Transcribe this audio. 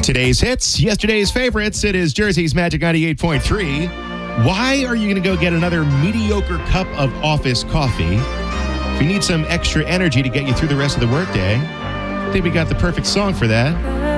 Today's hits, yesterday's favorites. It is Jersey's Magic 98.3. Why are you going to go get another mediocre cup of office coffee? If you need some extra energy to get you through the rest of the workday, I think we got the perfect song for that.